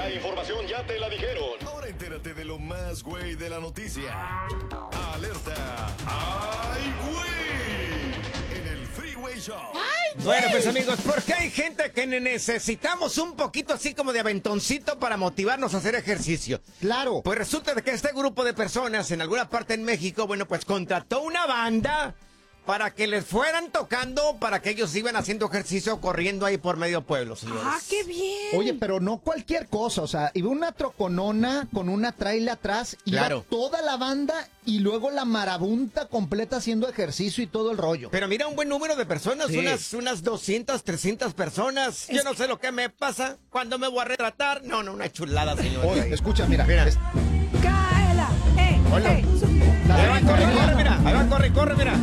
La información ya te la dijeron. Ahora entérate de lo más güey de la noticia. Alerta. ¡Ay, güey! En el Freeway Show. Bueno, pues amigos, porque hay gente que necesitamos un poquito así como de aventoncito para motivarnos a hacer ejercicio. Claro. Pues resulta de que este grupo de personas en alguna parte en México, bueno, pues contrató una banda para que les fueran tocando, para que ellos iban haciendo ejercicio corriendo ahí por medio pueblo, señores. ¡Ah, qué bien! Oye, pero no cualquier cosa, o sea, iba una troconona con una traila atrás, iba Claro. toda la banda y luego la marabunta completa haciendo ejercicio y todo el rollo. Pero mira, un buen número de personas, Sí. unas 200, 300 personas. Yo no sé lo que me pasa cuando me voy a retratar. No, una chulada, señor. Oye, escucha, mira. Mira. ¡Cáela! Hola. ¡Ey! Ahí va, corre, mira. Ahí va, corre, mira.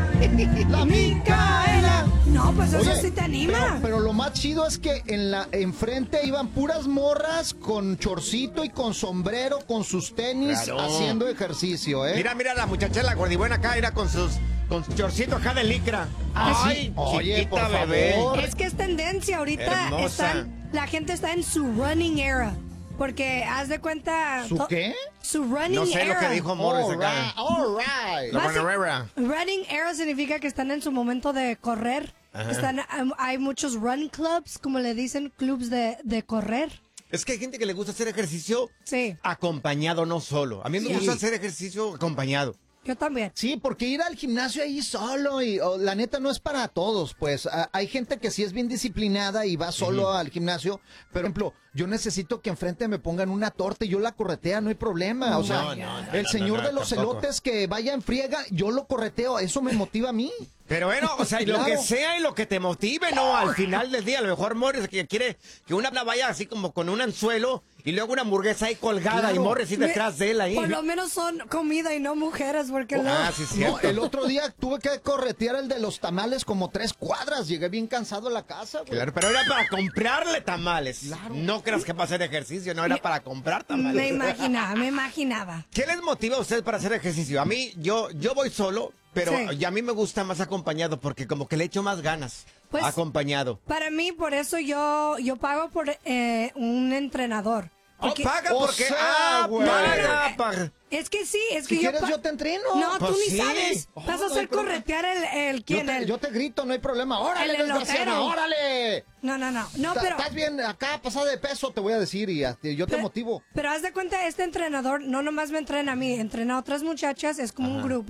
¡La Micaela! No, pues eso Oye, sí te anima. Pero lo más chido es que enfrente iban puras morras con chorcito y con sombrero, con sus tenis, Claro. haciendo ejercicio, ¿eh? Mira la muchacha, la gordibuena acá, era con su chorcito acá de licra. Ah, Ay, sí. Oye, chiquita por bebé. favor. Es que es tendencia ahorita. Hermosa. La gente está en su running era. Porque haz de cuenta. ¿Su qué? Su running No sé era. lo que dijo Morris acá. All right. La Basi- Runnerera. Running era significa que están en su momento de correr. Hay muchos run clubs, como le dicen, clubs de correr. Es que hay gente que le gusta hacer ejercicio Sí, acompañado, no solo. A mí me Sí. gusta hacer ejercicio acompañado. yo también. Sí, porque ir al gimnasio ahí solo y la neta no es para todos, pues hay gente que sí es bien disciplinada y va solo al gimnasio, pero por ejemplo, yo necesito que enfrente me pongan una torta y yo la corretea, no hay problema, o sea, el señor de los tampoco. elotes que vaya en friega, yo lo correteo, eso me motiva a mí. Pero bueno, o sea, y lo Claro. que sea y lo que te motive, ¿no? Al final del día, a lo mejor Morris que quiere que una vaya así como con un anzuelo y luego una hamburguesa ahí colgada Claro. y Morris y detrás de él ahí. Por lo menos son comida y no mujeres, porque Sí, No, cierto. el otro día tuve que corretear el de los tamales como 3 cuadras, llegué bien cansado a la casa, güey. Claro, pero era para comprarle tamales. Claro. No creas que para hacer ejercicio, no era para comprar tamales. me imaginaba. ¿Qué les motiva a ustedes para hacer ejercicio? A mí, yo voy solo, pero Sí. y a mí me gusta más acompañado porque como que le echo más ganas Pues, acompañado. Para mí, por eso yo pago por un entrenador. Porque- Paga O porque... sea, güey. paga. Es que sí, es Si que quieres yo te entreno. No, Pues tú ni sí. sabes. Oh, Vas a no hay hacer problema. corretear el ¿quién? Yo te grito, no hay problema. ¡Órale, el desgraciada! elotero. ¡Órale! No, pero... Estás bien acá, pasada de peso, te voy a decir, y yo te motivo. Pero haz de cuenta, este entrenador no nomás me entrena a mí, entrena a otras muchachas, es como un grupo.